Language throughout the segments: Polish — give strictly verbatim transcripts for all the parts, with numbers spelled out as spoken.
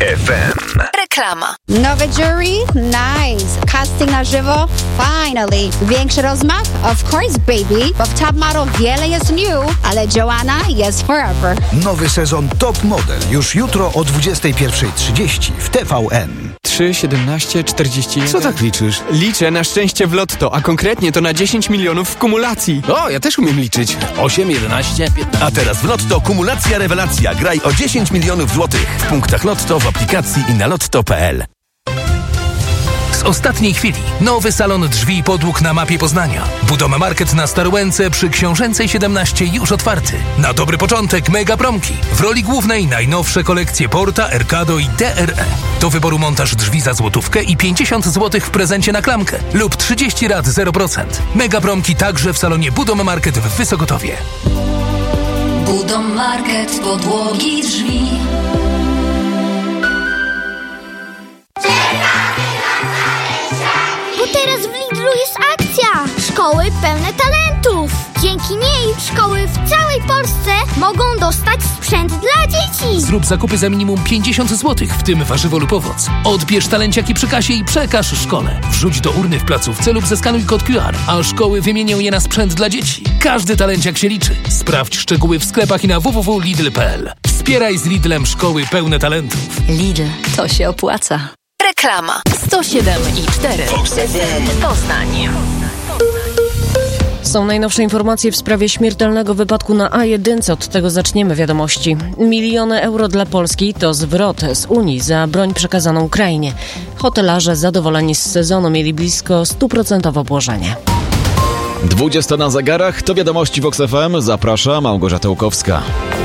F M. Reklama. Nowy jury? Nice. Casting na żywo? Finally. Większy rozmach? Of course, baby. Bo w Top Model wiele jest new, ale Joanna jest forever. Nowy sezon Top Model już jutro o dwudziestej pierwszej trzydzieści w T V N. trzy, siedemnaście, czterdzieści jeden. Co tak liczysz? Liczę na szczęście w lotto, a konkretnie to na dziesięć milionów w kumulacji. O, ja też umiem liczyć. osiem, jedenaście, piętnaście. A teraz w Lotto kumulacja rewelacja. Graj o dziesięć milionów złotych w punktach Lotto, w aplikacji i na lotto kropka p l. Z ostatniej chwili nowy salon drzwi i podłóg na mapie Poznania. Budoma Market na Starołęce przy Książęcej siedemnaście już otwarty. Na dobry początek mega promki. W roli głównej najnowsze kolekcje Porta, Ercado i D R E. Do wyboru montaż drzwi za złotówkę i pięćdziesiąt złotych w prezencie na klamkę lub trzydzieści rat zero procent. Mega promki także w salonie Budoma Market w Wysokotowie. Budom Market, podłogi, drzwi. Bo teraz w Lidlu jest akcja! Szkoły pełne talentów! Dzięki niej szkoły w całej Polsce mogą dostać sprzęt dla dzieci! Zrób zakupy za minimum pięćdziesiąt złotych, w tym warzywo lub owoc. Odbierz talenciaki przy kasie i przekaż szkole. Wrzuć do urny w placówce lub zeskanuj kod Q R, a szkoły wymienią je na sprzęt dla dzieci. Każdy talenciak się liczy. Sprawdź szczegóły w sklepach i na w w w kropka lidl kropka p l. Wspieraj z Lidlem szkoły pełne talentów. Lidl, to się opłaca. Reklama. sto siedem i cztery. Poznań. Są najnowsze informacje w sprawie śmiertelnego wypadku na A jeden. Od tego zaczniemy wiadomości. Miliony euro dla Polski to zwrot z Unii za broń przekazaną Ukrainie. Hotelarze zadowoleni z sezonu mieli blisko stuprocentowe obłożenie. dwudziesta na zegarach, to wiadomości Vox F M. Zaprasza Małgorzata Łukowska.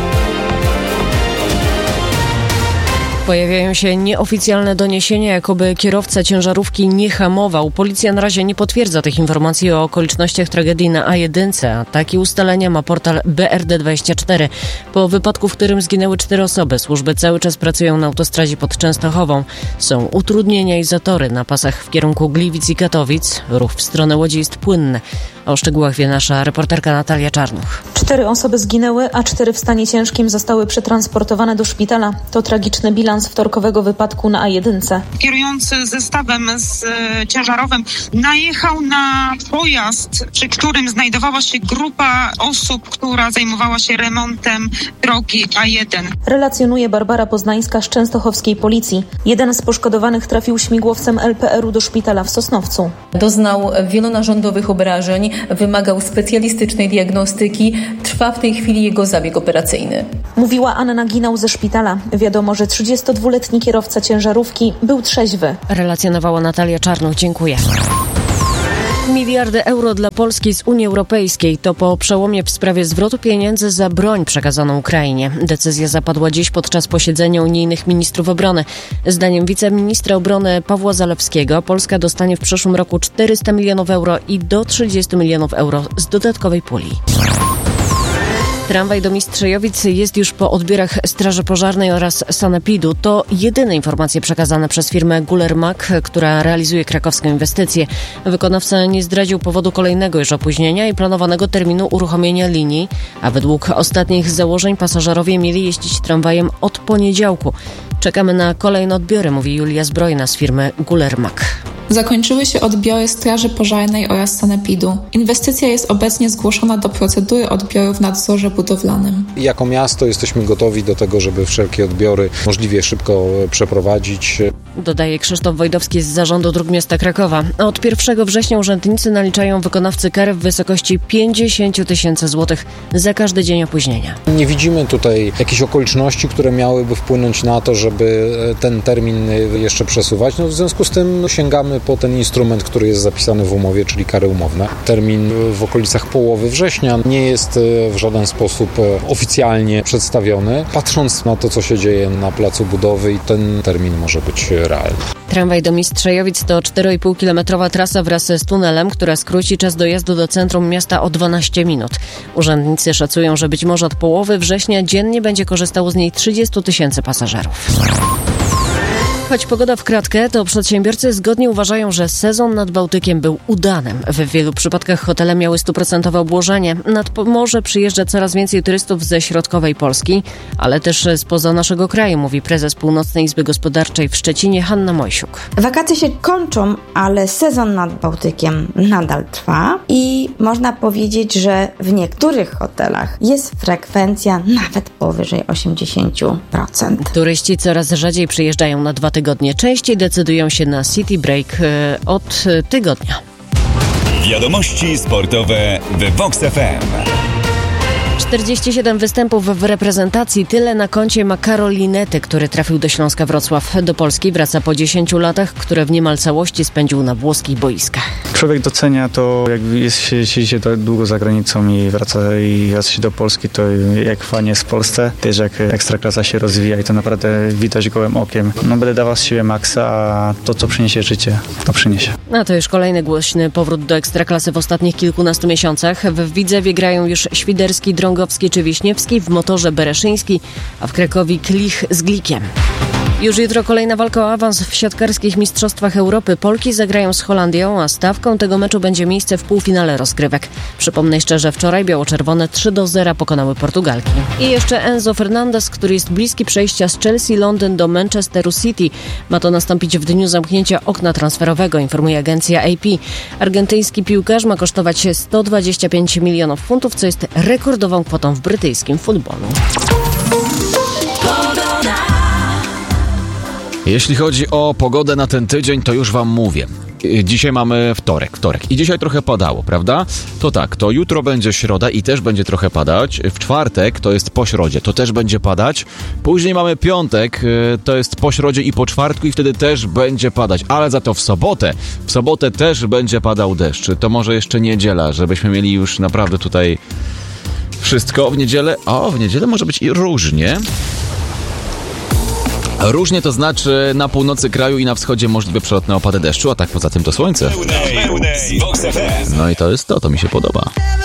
Pojawiają się nieoficjalne doniesienia, jakoby kierowca ciężarówki nie hamował. Policja na razie nie potwierdza tych informacji o okolicznościach tragedii na A jeden, a takie ustalenia ma portal B R D dwadzieścia cztery. Po wypadku, w którym zginęły cztery osoby, służby cały czas pracują na autostradzie pod Częstochową. Są utrudnienia i zatory na pasach w kierunku Gliwic i Katowic. Ruch w stronę Łodzi jest płynny. O szczegółach wie nasza reporterka Natalia Czarnuch. Cztery osoby zginęły, a cztery w stanie ciężkim zostały przetransportowane do szpitala. To tragiczny bilans wtorkowego wypadku na A jeden. Kierujący zestawem z e, ciężarowym najechał na pojazd, przy którym znajdowała się grupa osób, która zajmowała się remontem drogi A jeden. Relacjonuje Barbara Poznańska z częstochowskiej policji. Jeden z poszkodowanych trafił śmigłowcem L P R u do szpitala w Sosnowcu. Doznał wielonarządowych obrażeń, wymagał specjalistycznej diagnostyki. Trwa w tej chwili jego zabieg operacyjny. Mówiła Anna Ginał ze szpitala. Wiadomo, że trzydziestodwuletni kierowca ciężarówki był trzeźwy. Relacjonowała Natalia Czarnuch. Dziękuję. Miliardy euro dla Polski z Unii Europejskiej to po przełomie w sprawie zwrotu pieniędzy za broń przekazaną Ukrainie. Decyzja zapadła dziś podczas posiedzenia unijnych ministrów obrony. Zdaniem wiceministra obrony Pawła Zalewskiego Polska dostanie w przyszłym roku czterysta milionów euro i do trzydzieści milionów euro z dodatkowej puli. Tramwaj do Mistrzejowic jest już po odbiorach Straży Pożarnej oraz Sanepidu. To jedyne informacje przekazane przez firmę Guller-Mack, która realizuje krakowską inwestycję. Wykonawca nie zdradził powodu kolejnego już opóźnienia i planowanego terminu uruchomienia linii, a według ostatnich założeń pasażerowie mieli jeździć tramwajem od poniedziałku. Czekamy na kolejne odbiory, mówi Julia Zbrojna z firmy Guller-Mack. Zakończyły się odbiory Straży Pożarnej oraz Sanepidu. Inwestycja jest obecnie zgłoszona do procedury odbioru w nadzorze budowlanym. Jako miasto jesteśmy gotowi do tego, żeby wszelkie odbiory możliwie szybko przeprowadzić. Dodaje Krzysztof Wojdowski z Zarządu Dróg Miasta Krakowa. Od pierwszego września urzędnicy naliczają wykonawcy kary w wysokości pięćdziesiąt tysięcy złotych za każdy dzień opóźnienia. Nie widzimy tutaj jakichś okoliczności, które miałyby wpłynąć na to, żeby ten termin jeszcze przesuwać. No, w związku z tym sięgamy po ten instrument, który jest zapisany w umowie, czyli kary umowne. Termin w okolicach połowy września nie jest w żaden sposób oficjalnie przedstawiony. Patrząc na to, co się dzieje na placu budowy, i ten termin może być realny. Tramwaj do Mistrzejowic to cztery i pół kilometrowa trasa wraz z tunelem, która skróci czas dojazdu do centrum miasta o dwanaście minut. Urzędnicy szacują, że być może od połowy września dziennie będzie korzystało z niej trzydzieści tysięcy pasażerów. Choć pogoda w kratkę, to przedsiębiorcy zgodnie uważają, że sezon nad Bałtykiem był udanym. W wielu przypadkach hotele miały stuprocentowe obłożenie. Nad morze przyjeżdża coraz więcej turystów ze środkowej Polski, ale też spoza naszego kraju, mówi prezes Północnej Izby Gospodarczej w Szczecinie Hanna Mojsiuk. Wakacje się kończą, ale sezon nad Bałtykiem nadal trwa i można powiedzieć, że w niektórych hotelach jest frekwencja nawet powyżej osiemdziesiąt procent. Turyści coraz rzadziej przyjeżdżają na dwa tygodnie. Częściej decydują się na city break od tygodnia. Wiadomości sportowe w Vox F M. czterdzieści siedem występów w reprezentacji. Tyle na koncie ma Karol Linety, który trafił do Śląska Wrocław. Do Polski wraca po dziesięciu latach, które w niemal całości spędził na włoskich boiskach. Człowiek docenia to, jak jest, siedzi się tak długo za granicą i wraca i wraca się do Polski, to jak fajnie jest w Polsce, też jak Ekstraklasa się rozwija i to naprawdę widać gołym okiem. No będę dawał z siebie maksa, a to, co przyniesie życie, to przyniesie. A to już kolejny głośny powrót do Ekstraklasy w ostatnich kilkunastu miesiącach. W Widzewie grają już Świderski, Drągowski czy Wiśniewski, w Motorze Bereszyński, a w Krakowie Klich z Glikiem. Już jutro kolejna walka o awans w siatkarskich mistrzostwach Europy. Polki zagrają z Holandią, a stawką tego meczu będzie miejsce w półfinale rozgrywek. Przypomnę jeszcze, że wczoraj biało-czerwone trzy do zera pokonały Portugalki. I jeszcze Enzo Fernandez, który jest bliski przejścia z Chelsea Londyn do Manchesteru City. Ma to nastąpić w dniu zamknięcia okna transferowego, informuje agencja A P. Argentyński piłkarz ma kosztować sto dwadzieścia pięć milionów funtów, co jest rekordową kwotą w brytyjskim futbolu. Jeśli chodzi o pogodę na ten tydzień, to już wam mówię. Dzisiaj mamy wtorek, wtorek i dzisiaj trochę padało, prawda? To tak, to jutro będzie środa i też będzie trochę padać. W czwartek to jest po środzie, to też będzie padać. Później mamy piątek, to jest po środzie i po czwartku i wtedy też będzie padać. Ale za to w sobotę, w sobotę też będzie padał deszcz. To może jeszcze niedziela, żebyśmy mieli już naprawdę tutaj wszystko. W niedzielę, o, w niedzielę może być i różnie. Różnie to znaczy na północy kraju i na wschodzie możliwe przelotne opady deszczu, a tak poza tym to słońce. No i to jest to, to mi się podoba.